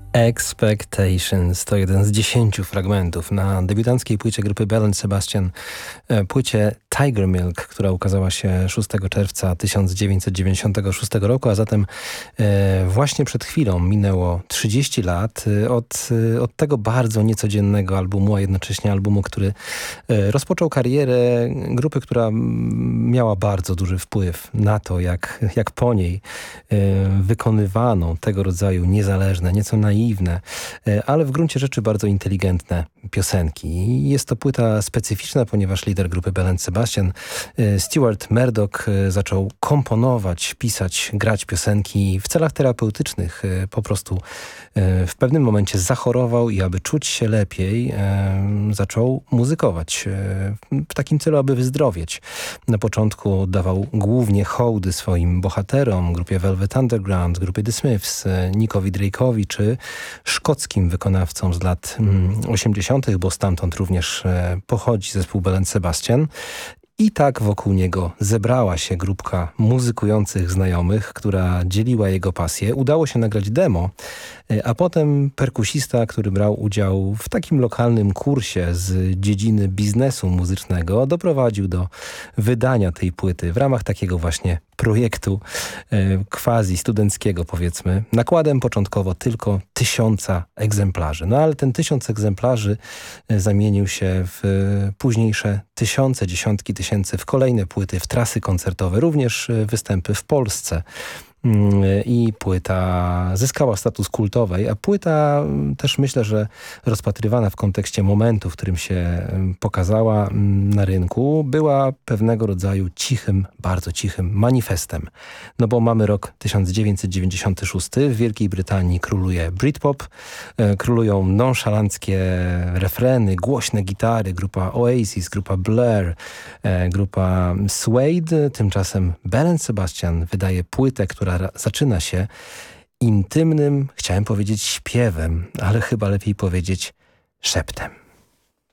Expectations to jeden z 10 fragmentów na debiutanckiej płycie grupy Belle & Sebastian, płycie Tiger Milk, która ukazała się 6 czerwca 1996 roku, a zatem właśnie przed chwilą minęło 30 lat od tego bardzo niecodziennego albumu, a jednocześnie albumu, który rozpoczął karierę grupy, która miała bardzo duży wpływ na to, jak po niej wykonywano tego rodzaju niezależne, nieco naiwne, ale w gruncie rzeczy bardzo inteligentne piosenki. Jest to płyta specyficzna, ponieważ lider grupy Belle & Sebastian, Stuart Murdoch, zaczął komponować, pisać, grać piosenki w celach terapeutycznych. Po prostu w pewnym momencie zachorował i aby czuć się lepiej, zaczął muzykować w takim celu, aby wyzdrowieć. Na początku dawał głównie hołdy swoim bohaterom, grupie Velvet Underground, grupie The Smiths, Nickowi Drake'owi czy szkockim wykonawcom z lat 80., bo stamtąd również pochodzi zespół Belle & Sebastian. I tak wokół niego zebrała się grupka muzykujących znajomych, która dzieliła jego pasję. Udało się nagrać demo, a potem perkusista, który brał udział w takim lokalnym kursie z dziedziny biznesu muzycznego, doprowadził do wydania tej płyty w ramach takiego właśnie projektu quasi studenckiego, powiedzmy. Nakładem początkowo tylko 1000 egzemplarzy. No ale ten 1000 egzemplarzy zamienił się w późniejsze tysiące, dziesiątki tysięcy, w kolejne płyty, w trasy koncertowe, również występy w Polsce. I płyta zyskała status kultowej, a płyta też myślę, że rozpatrywana w kontekście momentu, w którym się pokazała na rynku, była pewnego rodzaju cichym, bardzo cichym manifestem. No bo mamy rok 1996, w Wielkiej Brytanii króluje Britpop, królują nonszalanckie refreny, głośne gitary, grupa Oasis, grupa Blur, grupa Suede. Tymczasem Belle & Sebastian wydaje płytę, która zaczyna się intymnym, chciałem powiedzieć śpiewem, ale chyba lepiej powiedzieć szeptem.